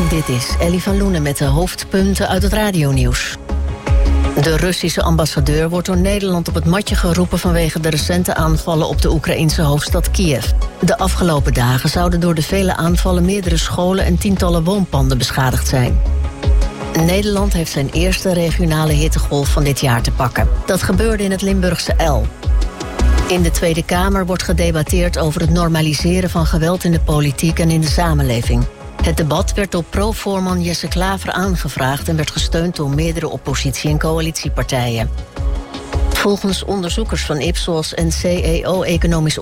Dit is Ellie van Loenen met de hoofdpunten uit het radionieuws. De Russische ambassadeur wordt door Nederland op het matje geroepen vanwege de recente aanvallen op de Oekraïense hoofdstad Kiev. De afgelopen dagen zouden door de vele aanvallen meerdere scholen en tientallen woonpanden beschadigd zijn. Nederland heeft zijn eerste regionale hittegolf van dit jaar te pakken. Dat gebeurde in het Limburgse El. In de Tweede Kamer wordt gedebatteerd over het normaliseren van geweld in de politiek en in de samenleving. Het debat werd door pro-voorman Jesse Klaver aangevraagd en werd gesteund door meerdere oppositie- en coalitiepartijen. Volgens onderzoekers van Ipsos en CEO Economisch